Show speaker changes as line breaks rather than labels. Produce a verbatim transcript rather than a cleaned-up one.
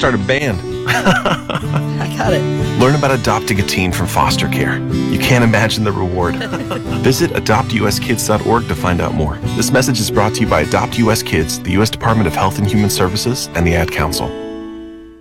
start a band.
I got it.
Learn about adopting a teen from foster care. You can't imagine the reward. Visit adopt u s kids dot org to find out more. This message is brought to you by Adopt U S Kids, the U S Department of Health and Human Services, and the Ad Council.